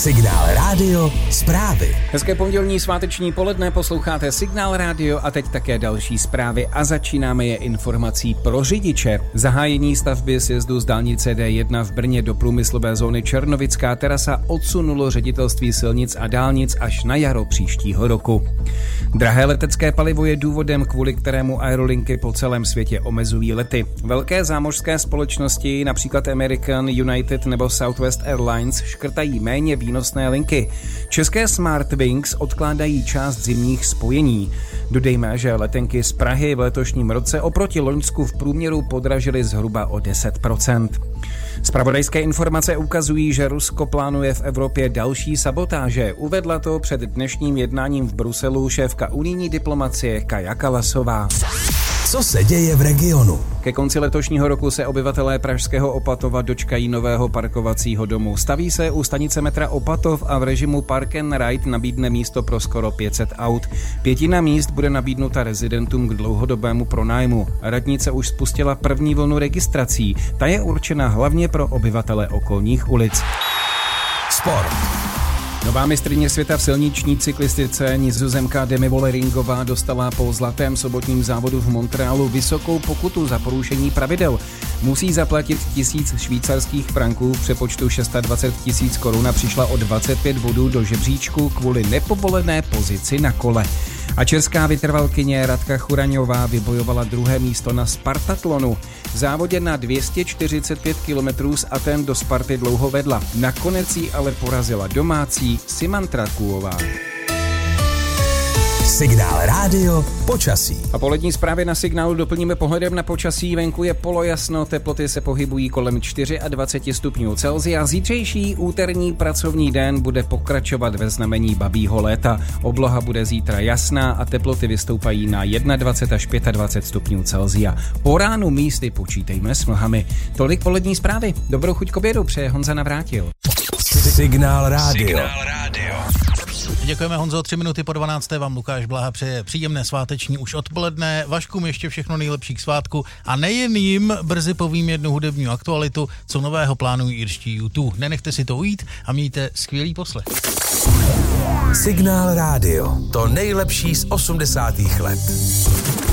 Signál Rádio zprávy. Hezké pondělní sváteční poledne, posloucháte Signál Rádio a teď také další zprávy a začínáme je informací pro řidiče. Zahájení stavby sjezdu z dálnice D1 v Brně do průmyslové zóny Černovická terasa odsunulo Ředitelství silnic a dálnic až na jaro příštího roku. Drahé letecké palivo je důvodem, kvůli kterému aerolinky po celém světě omezují lety. Velké zámořské společnosti, například American, United nebo Southwest Airlines, škrtají méně výnosné linky. České Smartwings odkládají část zimních spojení. Dodejme, že letenky z Prahy v letošním roce oproti loňsku v průměru podražily zhruba o 10%. Zpravodajské informace ukazují, že Rusko plánuje v Evropě další sabotáže. Uvedla to před dnešním jednáním v Bruselu šéfka unijní diplomacie Kaja Kallasová. Co se děje v regionu? Ke konci letošního roku se obyvatelé pražského Opatova dočkají nového parkovacího domu. Staví se u stanice metra Opatov a v režimu Park and Ride nabídne místo pro skoro 500 aut. 1/5 míst bude nabídnuta rezidentům k dlouhodobému pronájmu. Radnice už spustila první vlnu registrací. Ta je určena hlavně pro obyvatele okolních ulic. Sport. Nová mistryně světa v silniční cyklistice Nizozemka Demi Volleringová dostala po zlatém sobotním závodu v Montrealu vysokou pokutu za porušení pravidel. Musí zaplatit 1000 švýcarských franků, v přepočtu 620 000 korun a přišla o 25 bodů do žebříčku kvůli nepovolené pozici na kole. A česká vytrvalkyně Radka Churaňová vybojovala 2. místo na Spartatlonu. V závodě na 245 km z Aten do Sparty dlouho vedla. Nakonec jí ale porazila domácí Siman Trakuová. Signál Rádio počasí. A po letní zprávě na Signálu doplníme pohledem na počasí. Venku je polojasno, teploty se pohybují kolem 24 stupňů Celsia. Zítřejší úterní pracovní den bude pokračovat ve znamení babího léta. Obloha bude zítra jasná a teploty vystoupají na 21 až 25 stupňů Celsia. Po ránu místy počítejme s mlhami. Tolik polední zprávy. Dobrou chuť k obědu přeje Honza Navrátil. Signál Rádio. Děkujeme, Honzo, 3 minuty po 12. vám Lukáš Blaha přeje příjemné sváteční už odpoledne. Vaškům ještě všechno nejlepší k svátku a nejen jim brzy povím jednu hudební aktualitu, co nového plánují irští U2. Nenechte si to ujít a mějte skvělý poslech. Signál Rádio. To nejlepší z 80. let.